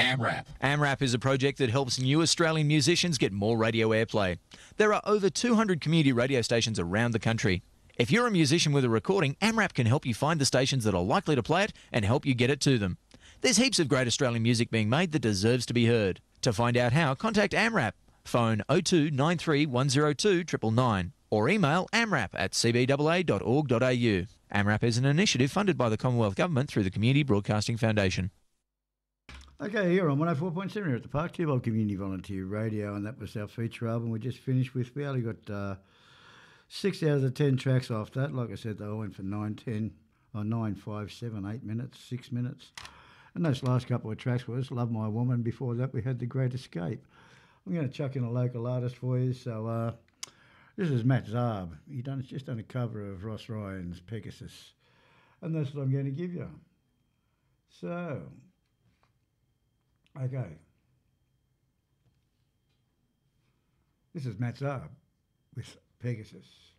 AMRAP. AMRAP is a project that helps new Australian musicians get more radio airplay. There are over 200 community radio stations around the country. If you're a musician with a recording, AMRAP can help you find the stations that are likely to play it and help you get it to them. There's heaps of great Australian music being made that deserves to be heard. To find out how, contact AMRAP. Phone 02 93 102 999 or email amrap@cbaa.org.au. AMRAP is an initiative funded by the Commonwealth Government through the Community Broadcasting Foundation. Okay, here on 104.7 here at the Park Tube of Community Volunteer Radio, and that was our feature album we just finished with. We only got 6 out of the 10 tracks off that. Like I said, they all went for 9, 10, or 9, 5, 7, 8 minutes, 6 minutes. And those last couple of tracks was Love My Woman. Before that, we had The Great Escape. I'm going to chuck in a local artist for you. So this is Matt Zarb. He's just done a cover of Ross Ryan's Pegasus. And that's what I'm going to give you. So, okay. This is Matt Zarb with Pegasus.